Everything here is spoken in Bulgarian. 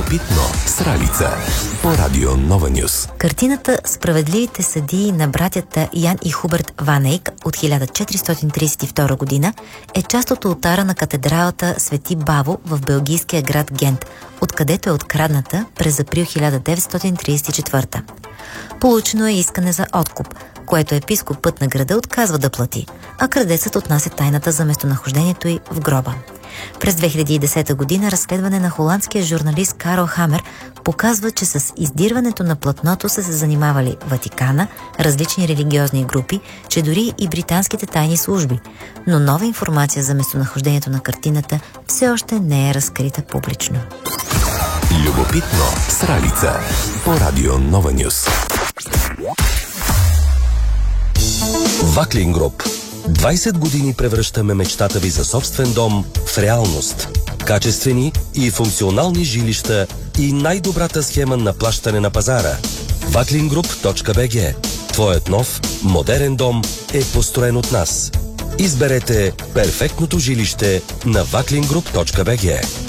Любопитно с Ралица по Радио Нова Нюс. Картината "Справедливите съдии" на братята Ян и Хуберт Ван Ейк от 1432 година е част от олтара на катедралата Свети Баво в белгийския град Гент, откъдето е открадната през април 1934. Получено е искане за откуп, което епископът на града отказва да плати, а крадецът отнася тайната за местонахождението й в гроба. През 2010 година разследване на холандския журналист Карл Хамер показва, че с издирването на платното са се занимавали Ватикана, различни религиозни групи, че дори и британските тайни служби. Но нова информация за местонахождението на картината все още не е разкрита публично. Любопитно с Ралица по Радио Нова Нюс. Ваклин Груп. 20 години превръщаме мечтата ви за собствен дом в реалност. Качествени и функционални жилища и най-добрата схема на плащане на пазара. Vaklingroup.bg. Твоят нов, модерен дом е построен от нас. Изберете перфектното жилище на Vaklingroup.bg.